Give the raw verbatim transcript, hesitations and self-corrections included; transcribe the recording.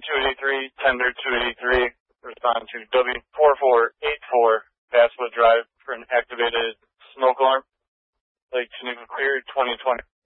two eighty-three, tender two eighty-three, respond to W four four eight four, Basswood Drive for an activated smoke alarm. Lake Chenango clear, twenty twenty.